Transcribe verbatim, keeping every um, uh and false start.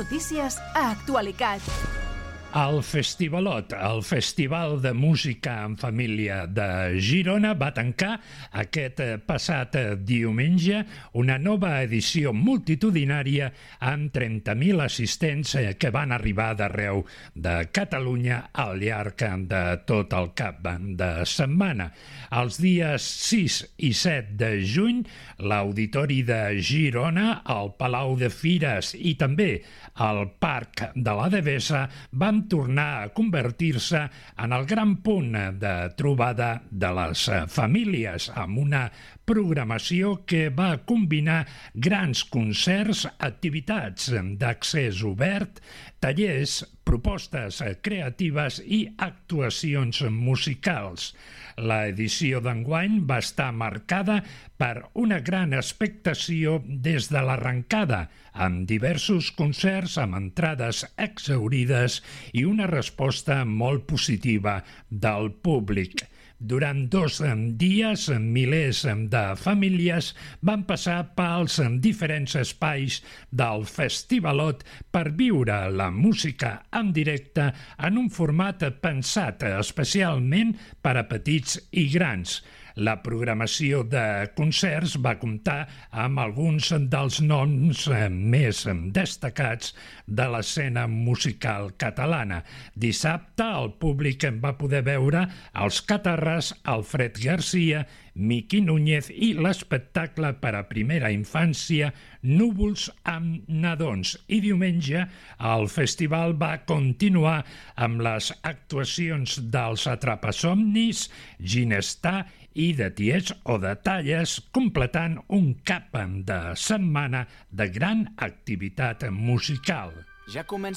notícies a Actualicat. El Festivalot, el Festival de Música en Família de Girona, va tancar aquest passat diumenge una nova edició multitudinària amb trenta mil assistents que van arribar d'arreu de Catalunya al llarg de tot el cap de setmana. Els dies sis i set de juny, l'Auditori de Girona, el Palau de Fires i també el Parc de la Devesa van tornar a convertir-se en el gran punt de trobada de les famílies, amb una programació que va combinar grans concerts, activitats d'accés obert, tallers, propostes creatives i actuacions musicals. L'edició d'enguany va estar marcada per una gran expectació des de l'arrencada, amb diversos concerts amb entrades exhaurides i una resposta molt positiva del públic. Durant dos dies, milers de famílies van passar pels diferents espais del Festivalot per viure la música en directe en un format pensat especialment per a petits i grans. La programació de concerts va comptar amb alguns dels noms més destacats de l'escena musical catalana. Dissabte el públic va poder veure els Catarres, Alfred Garcia, Miqui Núñez i l'espectacle per a primera infància Núvols amb nadons. I diumenge el festival va continuar amb les actuacions dels Atrapasomnis, Ginestar i de Tiets o de Talles, completant un cap de setmana de gran activitat musical. Ja comença